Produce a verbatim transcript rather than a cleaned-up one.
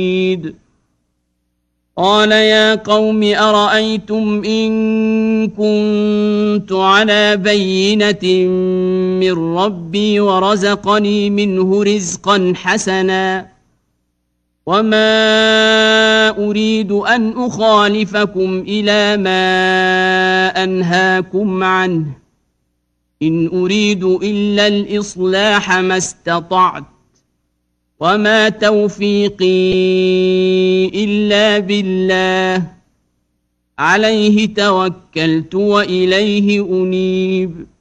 قال يا قوم أرأيتم إن كنت على بينة من ربي ورزقني منه رزقا حسنا وما أريد أن أخالفكم إلى ما أنهاكم عنه إن أريد إلا الإصلاح ما استطعت وما توفيقي إلا بالله عليه توكلت وإليه أنيب